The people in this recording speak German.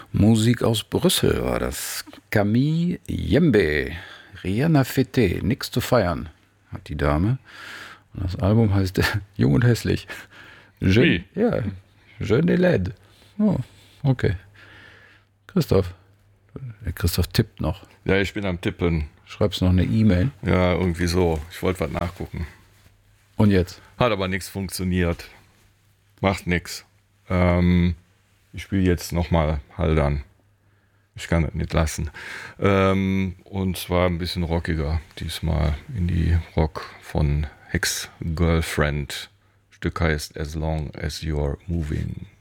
Musik aus Brüssel war das. Camille Yembe, Rihanna Fete, nix zu feiern, hat die Dame. Und das Album heißt Jung und Hässlich. Wie? Ja, Jeune Led. Oh, okay. Christoph tippt noch. Ja, ich bin am Tippen. Schreibst noch eine E-Mail. Ja, irgendwie so. Ich wollte was nachgucken. Und jetzt? Hat aber nichts funktioniert. Macht nichts. Ich spiele jetzt nochmal Haldern. Ich kann das nicht lassen. Und zwar ein bisschen rockiger. Diesmal in die Rock von Ex-Girlfriend. Stück heißt As Long As You're Moving.